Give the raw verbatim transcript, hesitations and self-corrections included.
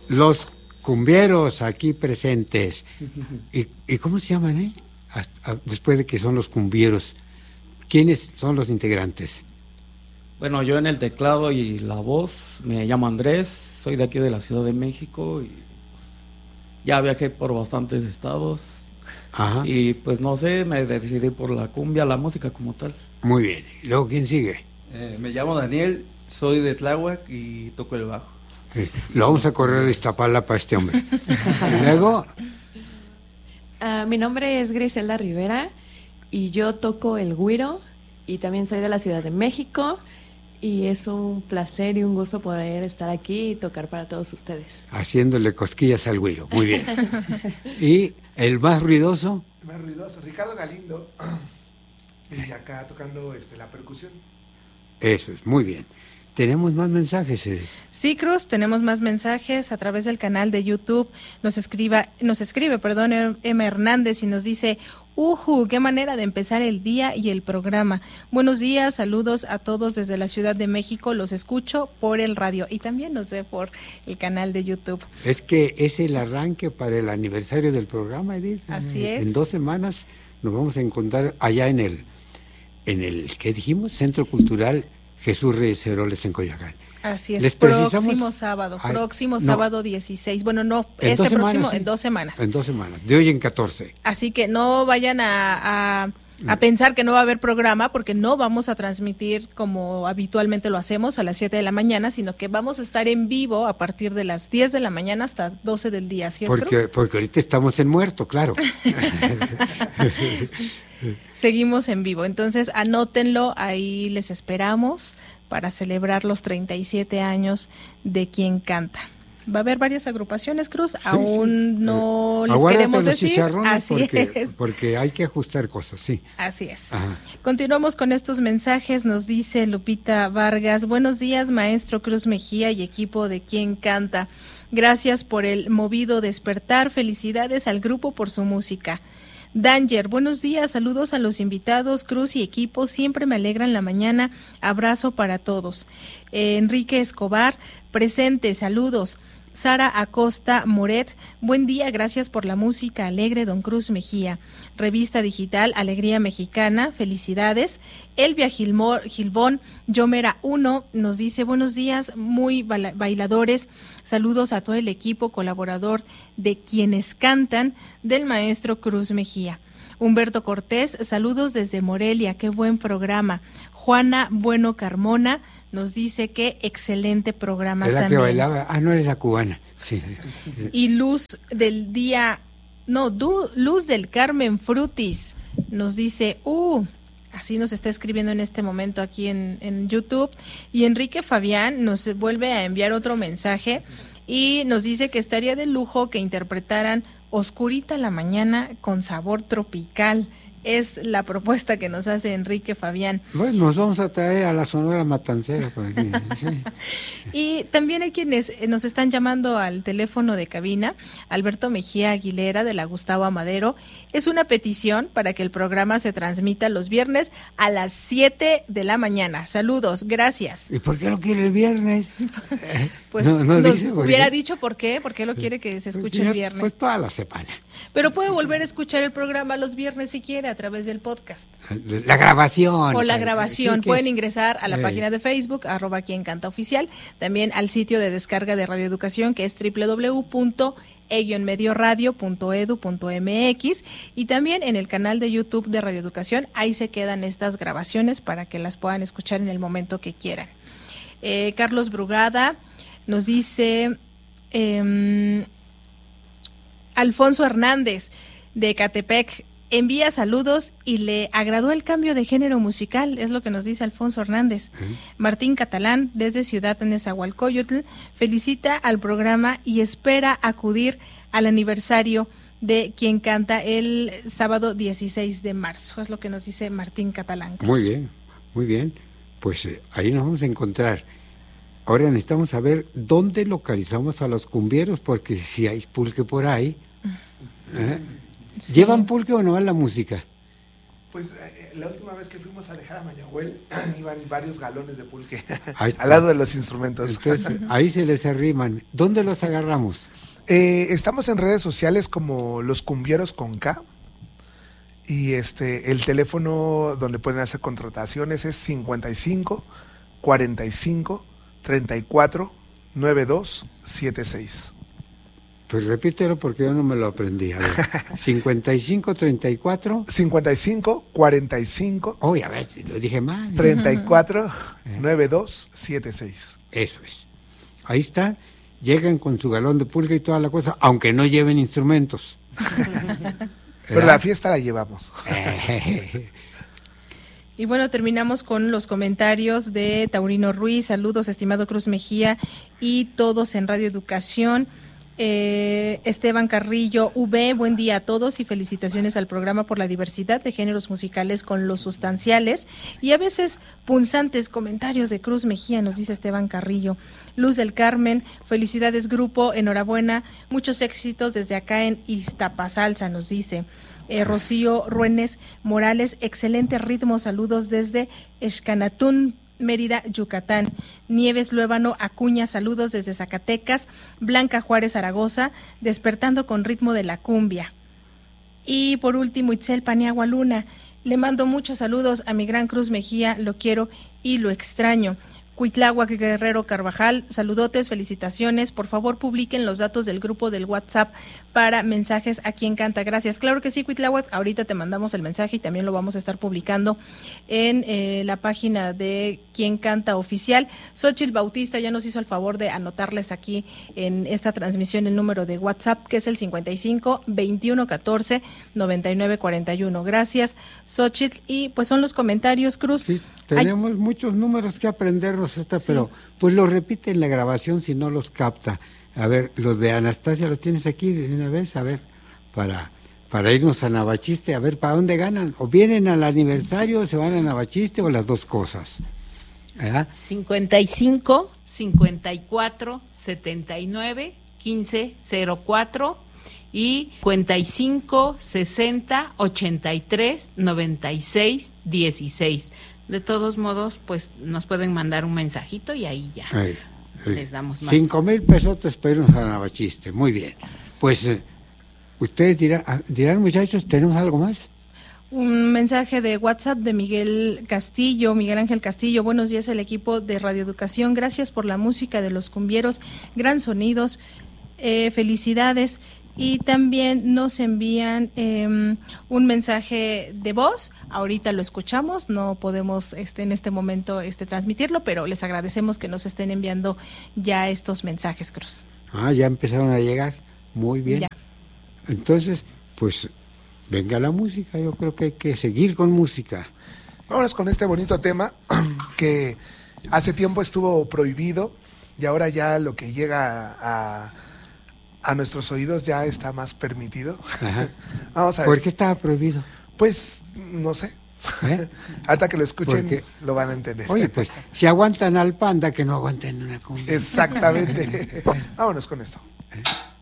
los cumbieros aquí presentes. ¿Y, y cómo se llaman, eh? Hasta, después de que son los cumbieros, ¿quiénes son los integrantes? Bueno, yo en el teclado y la voz me llamo Andrés, soy de aquí de la Ciudad de México y pues, ya viajé por bastantes estados. Ajá. Y pues no sé, me decidí por la cumbia, la música como tal. Muy bien. ¿Y luego quién sigue? Eh, me llamo Daniel, soy de Tláhuac y toco el bajo. Sí. Lo vamos a correr de Iztapalapa para este hombre. Y luego... Uh, mi nombre es Griselda Rivera y yo toco el güiro y también soy de la Ciudad de México. Y es un placer y un gusto poder estar aquí y tocar para todos ustedes. Haciéndole cosquillas al güiro, muy bien. ¿Y el más ruidoso? El más ruidoso, Ricardo Galindo, y acá tocando este, la percusión. Eso es, muy bien. ¿Tenemos más mensajes? Eh? Sí, Cruz, tenemos más mensajes a través del canal de YouTube. Nos escriba, nos escribe, perdón, Emma Hernández y nos dice... ¡Ujú! ¡Qué manera de empezar el día y el programa! Buenos días, saludos a todos desde la Ciudad de México, los escucho por el radio y también nos ve por el canal de YouTube. Es que es el arranque para el aniversario del programa, Edith. Así es. En dos semanas nos vamos a encontrar allá en el, en el, ¿qué dijimos? Centro Cultural Jesús Reyes Heroles en Coyoacán. Así es, Les próximo sábado, Ay, próximo no. sábado dieciséis, bueno, no, En este dos próximo semanas, sí. en dos semanas. En dos semanas, de hoy en catorce. Así que no vayan a, a, a pensar que no va a haber programa, porque no vamos a transmitir como habitualmente lo hacemos a las siete de la mañana, sino que vamos a estar en vivo a partir de las diez de la mañana hasta doce del día, ¿sí es, porque, Cruz? porque ahorita estamos en muerto, claro. Seguimos en vivo, entonces anótenlo, ahí les esperamos para celebrar los treinta y siete años de Quien Canta. Va a haber varias agrupaciones, Cruz, sí, aún sí. no eh, les queremos decir, así porque, es. Porque hay que ajustar cosas, sí. Así es. Ajá. Continuamos con estos mensajes, nos dice Lupita Vargas, buenos días, maestro Cruz Mejía y equipo de Quien Canta. Gracias por el movido despertar, felicidades al grupo por su música. Danger, buenos días, saludos a los invitados, Cruz y equipo, siempre me alegran la mañana, abrazo para todos. Eh, Enrique Escobar, presente, saludos. Sara Acosta Moret, buen día, gracias por la música alegre, don Cruz Mejía. Revista digital Alegría Mexicana, felicidades. Elvia Gilmor, Gilbón, Yomera uno, nos dice buenos días, muy bailadores, saludos a todo el equipo colaborador de Quienes Cantan del maestro Cruz Mejía. Humberto Cortés, saludos desde Morelia, qué buen programa. Juana Bueno Carmona, nos dice que excelente programa ¿Era también. Que bailaba? Ah, no, era la cubana. Sí. Y Luz del Día, no, du, Luz del Carmen Frutis, nos dice, uh, así nos está escribiendo en este momento aquí en, en YouTube. Y Enrique Fabián nos vuelve a enviar otro mensaje y nos dice que estaría de lujo que interpretaran Oscurita la Mañana con sabor tropical. Es la propuesta que nos hace Enrique Fabián. Pues nos vamos a traer a la Sonora Matancera por aquí. Sí. Y también hay quienes nos están llamando al teléfono de cabina. Alberto Mejía Aguilera de la Gustavo Amadero. Es una petición para que el programa se transmita los viernes a las siete de la mañana. Saludos, gracias. ¿Y por qué lo quiere el viernes? Pues no, no nos hubiera dicho por qué, por qué lo quiere que se escuche pues, el viernes. Pues toda la semana. Pero puede volver a escuchar el programa los viernes si quiere a través del podcast. La grabación. O la grabación. Sí, Pueden es... ingresar a la eh. página de Facebook, arroba Quien Canta Oficial, también al sitio de descarga de Radio Educación, que es doble u doble u doble u punto e guion medio radio punto edu punto eme equis, y también en el canal de YouTube de Radio Educación. Ahí se quedan estas grabaciones para que las puedan escuchar en el momento que quieran. Eh, Carlos Brugada nos dice... Eh, Alfonso Hernández de Ecatepec envía saludos y le agradó el cambio de género musical, es lo que nos dice Alfonso Hernández. Uh-huh. Martín Catalán desde Ciudad Nezahualcóyotl felicita al programa y espera acudir al aniversario de Quien Canta el sábado dieciséis de marzo, es lo que nos dice Martín Catalán. Cruz. Muy bien, muy bien, pues eh, ahí nos vamos a encontrar. Ahora necesitamos saber dónde localizamos a los cumbieros, porque si hay pulque por ahí, ¿eh? Sí. ¿Llevan pulque o no a la música? Pues eh, la última vez que fuimos a dejar a Mayahuel, iban varios galones de pulque Ahí, al lado de los instrumentos. Entonces, ahí se les arriman. ¿Dónde los agarramos? Eh, estamos en redes sociales como Los Cumbieros con K. Y este el teléfono donde pueden hacer contrataciones es cincuenta y cinco, cuarenta y cinco, treinta y cuatro, noventa y dos, setenta y seis. Pues repítelo porque yo no me lo aprendí. A ver. cincuenta y cinco, treinta y cuatro. cincuenta y cinco, cuarenta y cinco. Uy, a ver, lo dije mal. treinta y cuatro, noventa y dos, setenta y seis. Eso es. Ahí está. Llegan con su galón de pulque y toda la cosa, aunque no lleven instrumentos. Pero la fiesta la llevamos. Y bueno, terminamos con los comentarios de Taurino Ruiz. Saludos, estimado Cruz Mejía y todos en Radio Educación. Eh, Esteban Carrillo V, buen día a todos y felicitaciones al programa por la diversidad de géneros musicales con los sustanciales y a veces punzantes comentarios de Cruz Mejía, nos dice Esteban Carrillo. Luz del Carmen, felicidades grupo, enhorabuena, muchos éxitos desde acá en Iztapasalsa, nos dice. Eh, Rocío Ruénes Morales, excelente ritmo, saludos desde Xcanatún, Mérida, Yucatán. Nieves Luébano Acuña, saludos desde Zacatecas. Blanca Juárez Zaragoza, despertando con ritmo de la cumbia. Y por último, Itzel Paniagua Luna, le mando muchos saludos a mi gran Cruz Mejía, lo quiero y lo extraño. Cuitláhuac Guerrero Carvajal, saludotes, felicitaciones, por favor publiquen los datos del grupo del WhatsApp para mensajes a quien canta. Gracias. Claro que sí, Cuitláhuac, ahorita te mandamos el mensaje y también lo vamos a estar publicando en eh, la página de Quien Canta Oficial. Xochitl Bautista ya nos hizo el favor de anotarles aquí en esta transmisión el número de WhatsApp, que es el cincuenta y cinco, veintiuno, catorce, noventa y nueve, cuarenta y uno. Gracias, Xochitl. Y pues son los comentarios, Cruz. Sí, tenemos Ay. muchos números que aprendernos, esta, sí. Pero pues lo repite en la grabación si no los capta. A ver, los de Anastasia los tienes aquí de una vez, a ver, para para irnos a Navachiste, a ver para dónde ganan, o vienen al aniversario, o se van a Navachiste, o las dos cosas. ¿Verdad? cincuenta y cinco, cincuenta y cuatro, setenta y nueve, quince, cero cuatro y cincuenta y cinco, sesenta, ochenta y tres, noventa y seis, dieciséis. De todos modos, pues nos pueden mandar un mensajito y ahí ya. Ay. Les damos más. Cinco mil pesotes para irnos a Navachiste. Muy bien. Pues, eh, ustedes dirán, dirán, muchachos, ¿tenemos algo más? Un mensaje de WhatsApp de Miguel Castillo, Miguel Ángel Castillo. Buenos días al equipo de Radio Educación. Gracias por la música de los cumbieros. Gran sonidos. Eh, felicidades. Y también nos envían eh, un mensaje de voz. Ahorita lo escuchamos, no podemos este, en este momento este, transmitirlo, pero les agradecemos que nos estén enviando ya estos mensajes, Cruz. Ah, ya empezaron a llegar. Muy bien. Ya. Entonces, pues, venga la música. Yo creo que hay que seguir con música. Vámonos con este bonito tema que hace tiempo estuvo prohibido y ahora ya lo que llega a... a nuestros oídos ya está más permitido. Ajá. Vamos a ver. ¿Por qué estaba prohibido? Pues, no sé. ¿Eh? Hasta que lo escuchen, porque lo van a entender. Oye, pues, si aguantan al panda, que no aguanten una cumbia. Exactamente. Vámonos con esto. ¿Eh?